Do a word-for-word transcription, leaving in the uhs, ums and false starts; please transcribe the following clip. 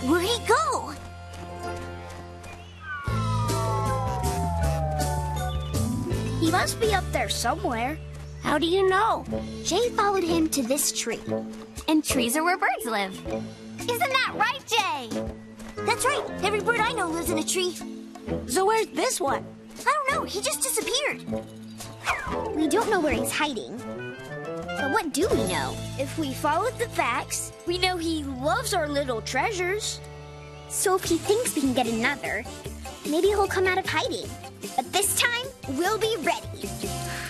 Where'd he go? He must be up there somewhere. How do you know? Jay followed him to this tree. And trees are where birds live. Isn't that right, Jay? That's right. Every bird I know lives in a tree. So where's this one? I don't know. He just disappeared. We don't know where he's hiding. But what do we know? If we followed the facts, we know he loves our little treasures. So if he thinks we can get another, maybe he'll come out of hiding. But this time, we'll be ready.